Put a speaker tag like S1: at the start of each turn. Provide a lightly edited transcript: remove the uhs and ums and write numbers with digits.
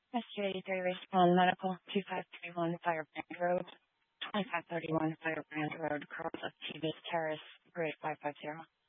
S1: SJ83 Respond Medical, 2531 Firebrand Road, 2531 Firebrand Road, Carlos Activus Terrace, Grade 550.